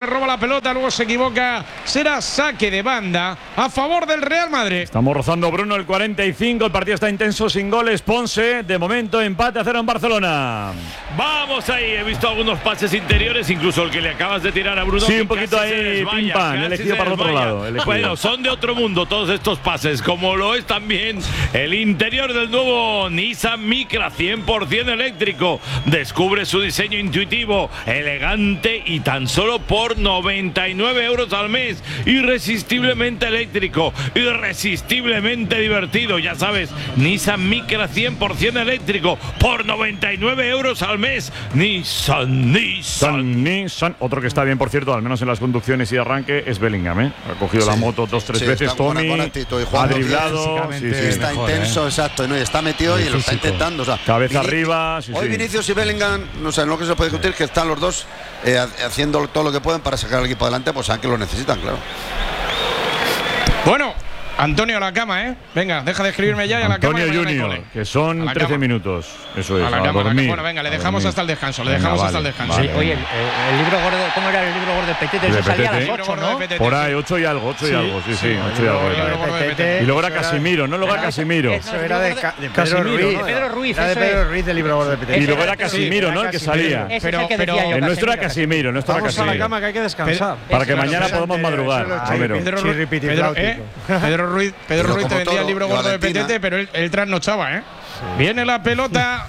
roba la pelota, luego se equivoca. Será saque de banda a favor del Real Madrid. Estamos rozando, Bruno, el 45. El partido está intenso, sin goles. Ponce, de momento, empate a 0 en Barcelona. Vamos ahí, he visto algunos pases interiores, incluso el que le acabas de tirar a Bruno. Sí, un poquito ahí, pim pam, elegido para el otro lado. Bueno, son de otro mundo todos estos pases, como lo es también el interior del nuevo Nissan Micra 100% eléctrico. Descubre su diseño intuitivo, elegante y tan solo por 99 euros al mes. Irresistiblemente eléctrico, irresistiblemente divertido. Ya sabes, Nissan Micra 100% eléctrico por 99 euros al mes. Nissan. Otro que está bien, por cierto, al menos en las conducciones y arranque, es Bellingham, ¿eh? Ha cogido la moto 2-3 veces, Tommy, ha driblado. Está intenso, exacto, ¿no? Y está metido y lo está intentando. O sea, cabeza arriba. Hoy Vinicius y Bellingham, no sé, no que se puede discutir, que están los dos haciendo todo lo que pueden para sacar al equipo adelante, pues saben que lo necesitan, claro. Bueno, Antonio, a la cama, ¿eh? Venga, deja de escribirme ya y a la cama. Antonio Junior, que son 13 minutos. Eso es, a la cama. Bueno, venga, le dejamos hasta el descanso. Hasta el descanso. Vale. Oye, el libro gordo, ¿cómo era el libro gordo de Petete? Eso salía a las 8, ¿no? Por ahí, 8 y algo, 8 y algo. Sí, 8 y algo. Y luego era Casimiro, ¿no? Luego era Casimiro. Eso era de Pedro Ruiz. Pedro Ruiz del libro gordo de Petete. Y luego era Casimiro, ¿no? El que salía. Pero el nuestro era Casimiro, Vamos a la cama que hay que descansar. Para que mañana podamos madrugar. Pedro Ruiz te vendía el libro gordo de Petete, pero él trasnochaba, ¿eh? Sí. Viene la pelota.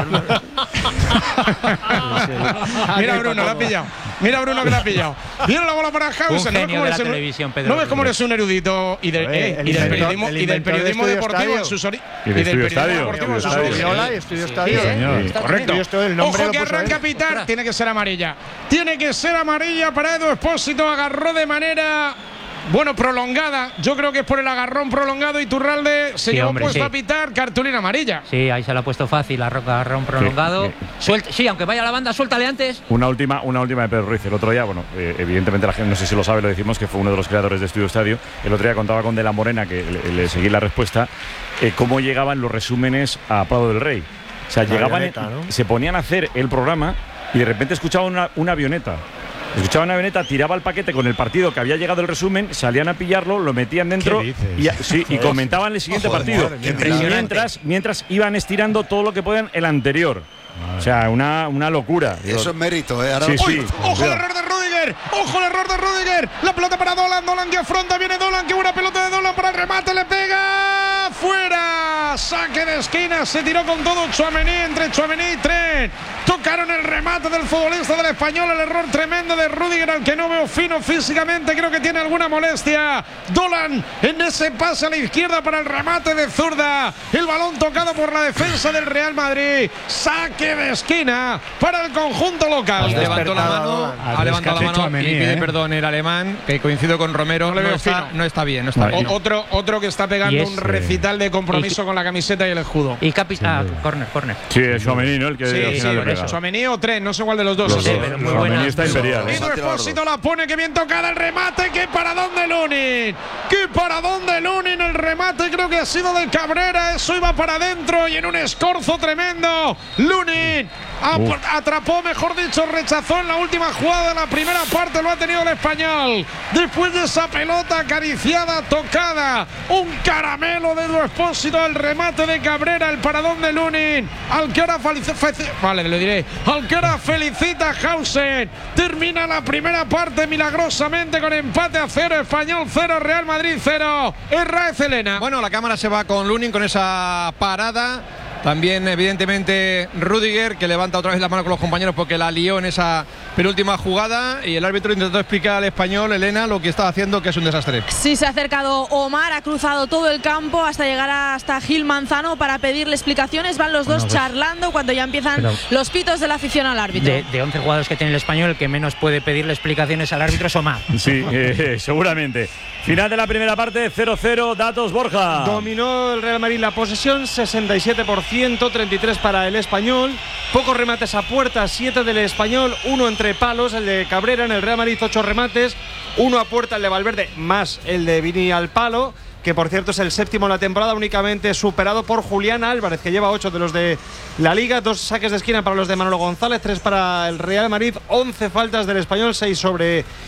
Mira Bruno, la ha pillado. Mira Bruno que la ha pillado. Viene la bola para Hausen. ¿No ves cómo eres un erudito y del periodismo deportivo en sus orígenes? Y del periodismo deportivo en sus orígenes. Estudio Estadio. Correcto. Ojo que arranca a pitar. Tiene que ser amarilla. Tiene que ser amarilla para Edu Expósito. Agarró de manera prolongada. Yo creo que es por el agarrón prolongado. Iturralde se llevó puesto a pitar, cartulina amarilla. Sí, ahí se lo ha puesto fácil, agarrón prolongado. Sí, aunque vaya a la banda, suéltale antes. Una última de Pedro Ruiz. El otro día, evidentemente la gente, no sé si lo sabe, lo decimos, que fue uno de los creadores de Estudio Estadio. El otro día contaba con De la Morena, que le seguí la respuesta, cómo llegaban los resúmenes a Prado del Rey. O sea, llegaban, se ponían a hacer el programa y de repente escuchaban una avioneta. Escuchaban una avioneta, tiraba el paquete con el partido que había llegado el resumen, salían a pillarlo, lo metían dentro y comentaban el siguiente partido. Mientras iban estirando todo lo que podían el anterior. O sea, una locura. Eso es mérito, ¿eh? ¡Ojo el error de Rüdiger! ¡Ojo el error de Rüdiger! La pelota para Dolan que afronta, viene Dolan, qué buena pelota de Dolan para el remate, le pega fuera. Saque de esquina, se tiró con todo Tchouaméni, entre Tchouaméni y Trent. Tocaron el remate del futbolista del Español, el error tremendo de Rüdiger, al que no veo fino físicamente, creo que tiene alguna molestia. Dolan en ese pase a la izquierda para el remate de zurda. El balón tocado por la defensa del Real Madrid. Saque de esquina para el conjunto local. Levantó la mano, ha levantado la mano y pide perdón el alemán, que coincido con Romero, no está bien. Otro que está pegando un recital de compromiso con la camiseta y el escudo. Y córner. Sí, es Tchouaméni, ¿no? El que al final le pega. Tchouaméni o Trent, no sé cuál de los dos. Tchouaméni está imperial. Edu Expósito la pone, que bien tocada el remate. ¡Qué paradón de Lunin! El remate creo que ha sido del Cabrera. Eso iba para adentro y en un escorzo tremendo. Lunin atrapó, mejor dicho, rechazó en la última jugada de la primera parte. Lo ha tenido el Español. Después de esa pelota acariciada, tocada, un caramelo de Edu Expósito, el remate de Cabrera, el paradón de Lunin, al que ahora felicita Hausen. Termina la primera parte milagrosamente con empate a 0, Español 0, Real Madrid 0. Herráez Helena. Bueno, la cámara se va con Lunin con esa parada. También, evidentemente, Rüdiger, que levanta otra vez la mano con los compañeros porque la lió en esa penúltima jugada. Y el árbitro intentó explicar al Español, Elena, lo que estaba haciendo, que es un desastre. Sí, se ha acercado Omar, ha cruzado todo el campo hasta llegar hasta Gil Manzano para pedirle explicaciones. Van los dos charlando cuando ya empiezan los pitos de la afición al árbitro. De 11 jugadores que tiene el Español, el que menos puede pedirle explicaciones al árbitro es Omar. Sí, seguramente. Final de la primera parte, 0-0, datos Borja. Dominó el Real Madrid la posesión, 67%, 33 para el Español. Pocos remates a puerta, 7 del Español, 1 entre palos, el de Cabrera. En el Real Madrid 8 remates, 1 a puerta el de Valverde, más el de Vini al palo, que por cierto es el séptimo en la temporada, únicamente superado por Julián Álvarez, que lleva 8 de los de la Liga. 2 saques de esquina para los de Manolo González, 3 para el Real Madrid, 11 faltas del Español, 6 sobre